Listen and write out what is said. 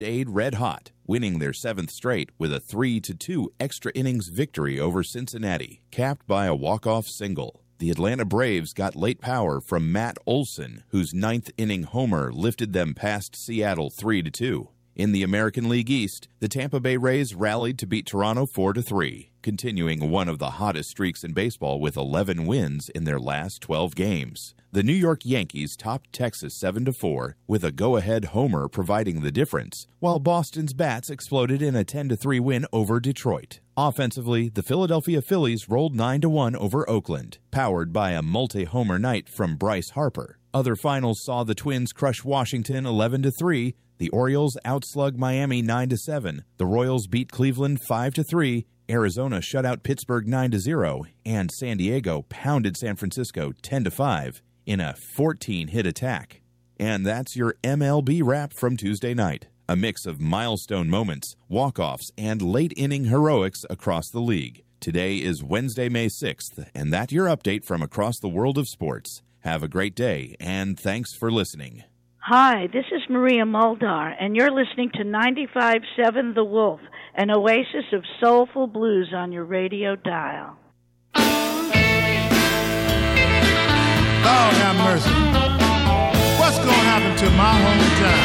stayed red hot, winning their 7th straight with a 3-2 extra innings victory over Cincinnati, capped by a walk-off single. The Atlanta Braves got late power from Matt Olson, whose 9th-inning homer lifted them past Seattle 3-2. In the American League East, the Tampa Bay Rays rallied to beat Toronto 4-3, continuing one of the hottest streaks in baseball with 11 wins in their last 12 games. The New York Yankees topped Texas 7-4, with a go-ahead homer providing the difference, while Boston's bats exploded in a 10-3 win over Detroit. Offensively, the Philadelphia Phillies rolled 9-1 over Oakland, powered by a multi-homer night from Bryce Harper. Other finals saw the Twins crush Washington 11-3, the Orioles outslug Miami 9-7, the Royals beat Cleveland 5-3, Arizona shut out Pittsburgh 9-0, and San Diego pounded San Francisco 10-5 in a 14-hit attack. And that's your MLB wrap from Tuesday night. A mix of milestone moments, walk-offs, and late-inning heroics across the league. Today is Wednesday, May 6th, and that's your update from across the world of sports. Have a great day, and thanks for listening. Hi, this is Maria Muldar, and you're listening to 95.7 The Wolf, an oasis of soulful blues on your radio dial. Lord have mercy. What's going to happen to my hometown?